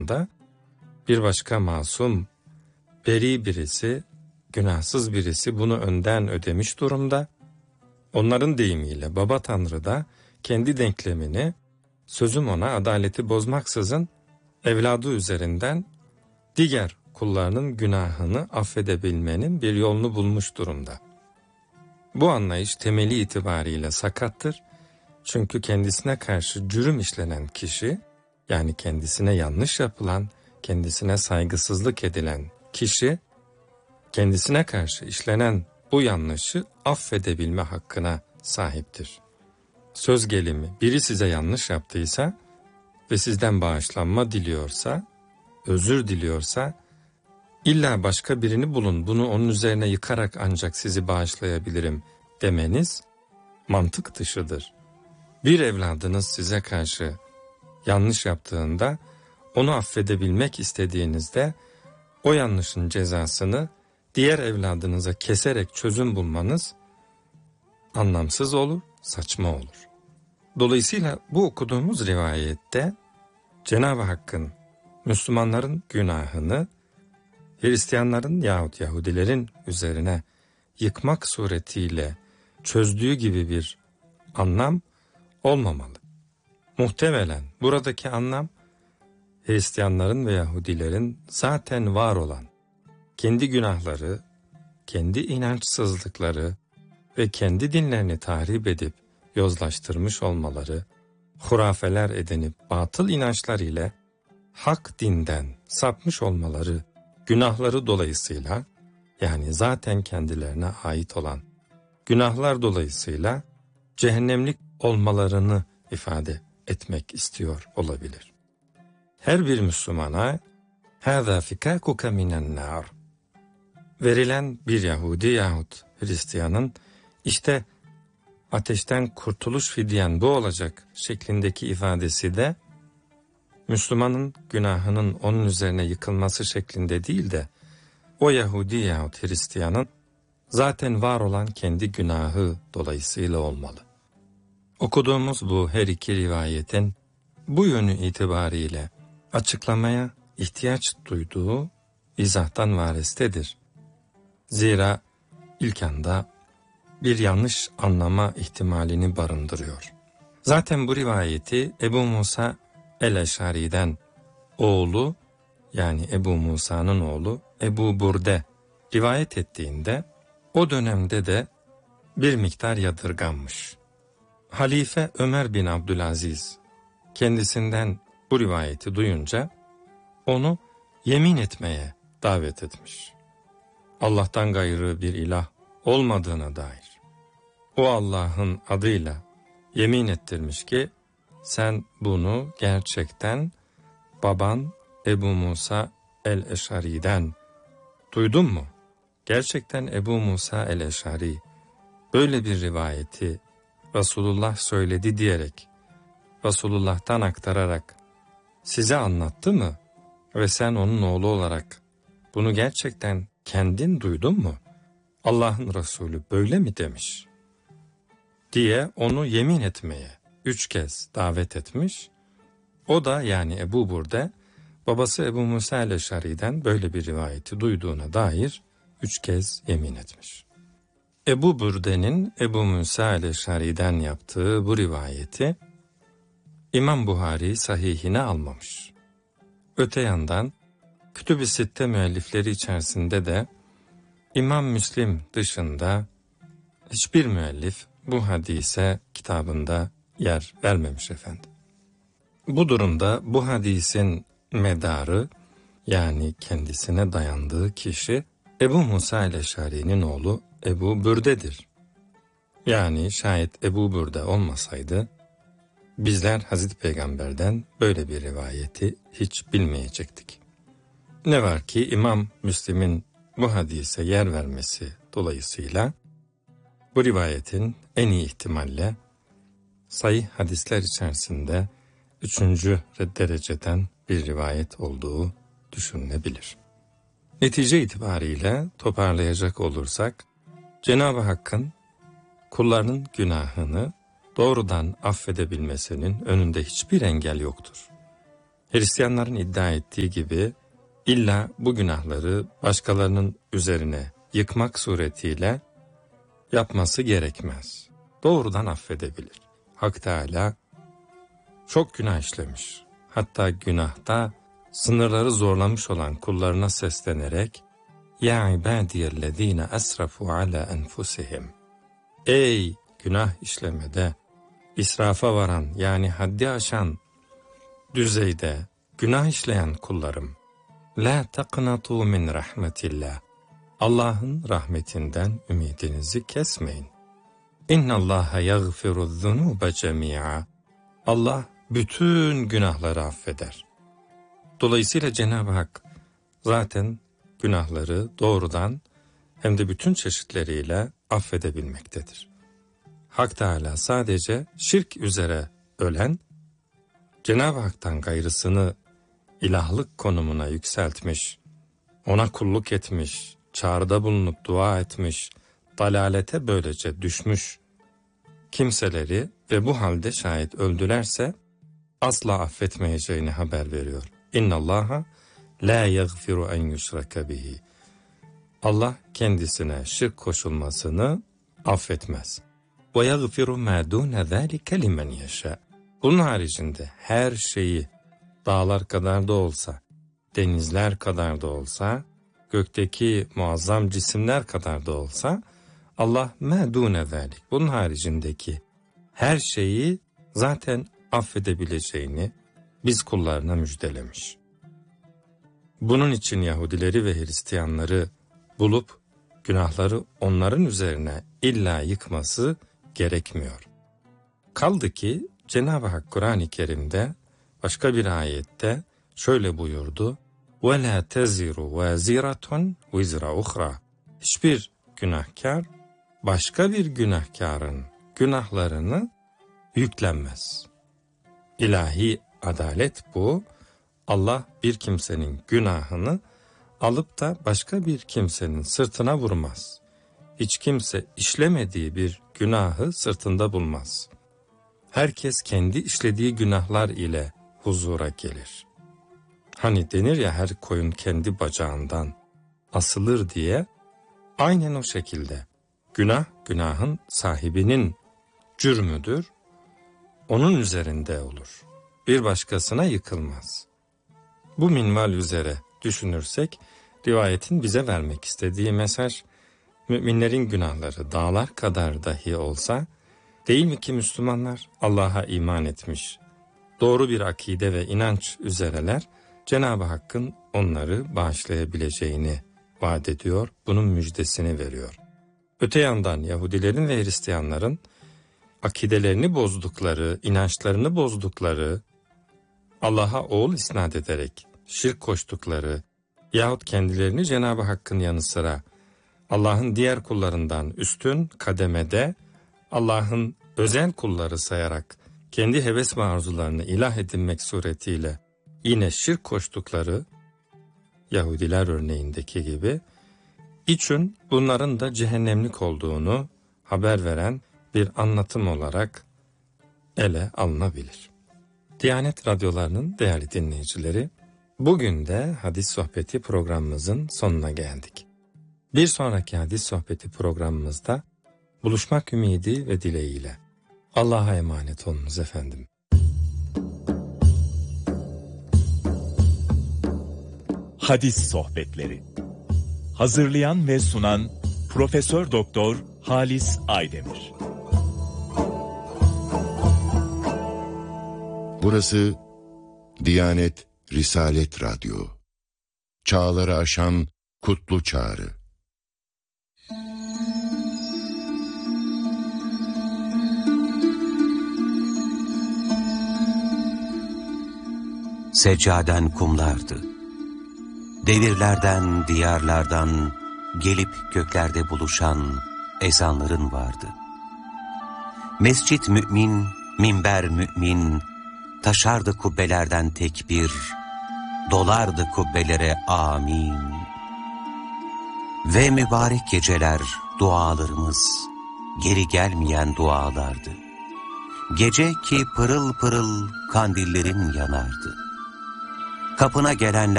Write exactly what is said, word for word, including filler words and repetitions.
da bir başka masum, beri birisi, günahsız birisi bunu önden ödemiş durumda. Onların deyimiyle Baba Tanrı da kendi denklemini, sözüm ona adaleti bozmaksızın evladı üzerinden diğer kullarının günahını affedebilmenin bir yolunu bulmuş durumda. Bu anlayış temeli itibariyle sakattır. Çünkü kendisine karşı cürüm işlenen kişi, yani kendisine yanlış yapılan, kendisine saygısızlık edilen kişi, kendisine karşı işlenen bu yanlışı affedebilme hakkına sahiptir. Söz gelimi, biri size yanlış yaptıysa ve sizden bağışlanma diliyorsa, özür diliyorsa, illa başka birini bulun, bunu onun üzerine yıkarak ancak sizi bağışlayabilirim demeniz mantık dışıdır. Bir evladınız size karşı yanlış yaptığında, onu affedebilmek istediğinizde, o yanlışın cezasını diğer evladınıza keserek çözüm bulmanız anlamsız olur, saçma olur. Dolayısıyla bu okuduğumuz rivayette Cenab-ı Hakk'ın Müslümanların günahını Hristiyanların yahut Yahudilerin üzerine yıkmak suretiyle çözdüğü gibi bir anlam olmamalı. Muhtemelen buradaki anlam Hristiyanların ve Yahudilerin zaten var olan kendi günahları, kendi inançsızlıkları ve kendi dinlerini tahrip edip yozlaştırmış olmaları, hurafeler edinip batıl inançlar ile hak dinden sapmış olmaları, günahları dolayısıyla, yani zaten kendilerine ait olan günahlar dolayısıyla cehennemlik olmalarını ifade etmek istiyor olabilir. Her bir Müslümana هَذَا فِكَاكُكَ مِنَ النَّارِ verilen bir Yahudi yahut Hristiyanın işte ateşten kurtuluş fidyen bu olacak şeklindeki ifadesi de Müslümanın günahının onun üzerine yıkılması şeklinde değil de o Yahudi yahut Hristiyanın zaten var olan kendi günahı dolayısıyla olmalı. Okuduğumuz bu her iki rivayetin bu yönü itibariyle açıklamaya ihtiyaç duyduğu izahtan varestedir. Zira ilk anda bir yanlış anlama ihtimalini barındırıyor. Zaten bu rivayeti Ebu Musa el-Eşari'den oğlu, yani Ebu Musa'nın oğlu Ebu Burde rivayet ettiğinde o dönemde de bir miktar yadırganmış. Halife Ömer bin Abdülaziz kendisinden bu rivayeti duyunca onu yemin etmeye davet etmiş. Allah'tan gayrı bir ilah olmadığına dair. O Allah'ın adıyla yemin ettirmiş ki sen bunu gerçekten baban Ebu Musa el-Eşari'den duydun mu? Gerçekten Ebu Musa el-Eşari böyle bir rivayeti Resulullah söyledi diyerek, Resulullah'tan aktararak size anlattı mı? Ve sen onun oğlu olarak bunu gerçekten kendin duydun mu? Allah'ın Resulü böyle mi demiş? Diye onu yemin etmeye üç kez davet etmiş. O da yani Ebu Burde, babası Ebu Musa el-Eşari'den böyle bir rivayeti duyduğuna dair üç kez yemin etmiş. Ebu Burde'nin Ebu Musa el-Eşari'den yaptığı bu rivayeti İmam Buhari sahihine almamış. Öte yandan Kütüb-i Sitte müellifleri içerisinde de İmam Müslim dışında hiçbir müellif bu hadise kitabında yer vermemiş efendim. Bu durumda bu hadisin medarı, yani kendisine dayandığı kişi Ebu Musa el-Eşari'nin oğlu Ebu Bürde'dir. Yani şayet Ebu Bürde olmasaydı bizler Hazreti Peygamber'den böyle bir rivayeti hiç bilmeyecektik. Ne var ki İmam Müslim'in bu hadise yer vermesi dolayısıyla bu rivayetin en iyi ihtimalle sahih hadisler içerisinde üçüncü dereceden bir rivayet olduğu düşünülebilir. Netice itibariyle toparlayacak olursak, Cenab-ı Hakk'ın kullarının günahını doğrudan affedebilmesinin önünde hiçbir engel yoktur. Hristiyanların iddia ettiği gibi illa bu günahları başkalarının üzerine yıkmak suretiyle yapması gerekmez. Doğrudan affedebilir. Hak Teâlâ çok günah işlemiş. Hatta günahta sınırları zorlamış olan kullarına seslenerek Ya ibadiyellezine esrafu ala enfusihim. Ey günah işlemede israfa varan yani haddi aşan düzeyde günah işleyen kullarım. La taqnatu min rahmetillah. Allah'ın rahmetinden ümidinizi kesmeyin. İnnallaha yaghfiru'z zunuba cemi'a. Allah bütün günahları affeder. Dolayısıyla Cenab-ı Hak zaten günahları doğrudan hem de bütün çeşitleriyle affedebilmektedir. Hak Teâlâ sadece şirk üzere ölen, Cenab-ı Hak'tan gayrısını ilahlık konumuna yükseltmiş, ona kulluk etmiş, çağrıda bulunup dua etmiş, dalalete böylece düşmüş kimseleri ve bu halde şayet öldülerse asla affetmeyeceğini haber veriyor. İnnallaha la yaghfiru en yushraka bihi. Allah kendisine şirk koşulmasını affetmez. Ve yaghfiru ma dune zalika limen yasha. Bunun haricinde her şeyi dağlar kadar da olsa, denizler kadar da olsa, gökteki muazzam cisimler kadar da olsa Allah ma dune zalik. Bunun haricindeki her şeyi zaten affedebileceğini biz kullarına müjdelemiş. Bunun için Yahudileri ve Hristiyanları bulup günahları onların üzerine illa yıkması gerekmiyor. Kaldı ki Cenab-ı Hak Kur'an-ı Kerim'de başka bir ayette şöyle buyurdu. وَلَا تَزِرُ وَازِرَةٌ وِزْرَ اُخْرَى. Hiçbir günahkar başka bir günahkarın günahlarını yüklenmez. İlahi adalet bu. Allah bir kimsenin günahını alıp da başka bir kimsenin sırtına vurmaz. Hiç kimse işlemediği bir günahı sırtında bulmaz. Herkes kendi işlediği günahlar ile huzura gelir. Hani denir ya her koyun kendi bacağından asılır diye, aynen o şekilde günah günahın sahibinin cürmüdür, onun üzerinde olur. Bir başkasına yıkılmaz. Bu minval üzere düşünürsek, rivayetin bize vermek istediği mesaj, müminlerin günahları dağlar kadar dahi olsa, değil mi ki Müslümanlar Allah'a iman etmiş, doğru bir akide ve inanç üzereler, Cenab-ı Hakk'ın onları bağışlayabileceğini vaat ediyor, bunun müjdesini veriyor. Öte yandan Yahudilerin ve Hristiyanların akidelerini bozdukları, inançlarını bozdukları, Allah'a oğul isnat ederek şirk koştukları yahut kendilerini Cenab-ı Hakk'ın yanı sıra Allah'ın diğer kullarından üstün kademede Allah'ın özel kulları sayarak kendi heves ve arzularını ilah edinmek suretiyle yine şirk koştukları Yahudiler örneğindeki gibi için bunların da cehennemlik olduğunu haber veren bir anlatım olarak ele alınabilir. Diyanet radyolarının değerli dinleyicileri, bugün de hadis sohbeti programımızın sonuna geldik. Bir sonraki hadis sohbeti programımızda buluşmak ümidi ve dileğiyle. Allah'a emanet olunuz efendim. Hadis sohbetleri. Hazırlayan ve sunan Profesör Doktor Halis Aydemir. Burası Diyanet Risalet Radyo. Çağları aşan kutlu çağrı. Seccaden kumlardı. Devirlerden, diyarlardan gelip göklerde buluşan ezanların vardı. Mescit mümin, minber mümin, taşardı kubbelerden tekbir, dolardı kubbelere amin. Ve mübarek geceler dualarımız, geri gelmeyen dualardı. Gece ki pırıl pırıl kandillerin yanardı. Kapına gelenler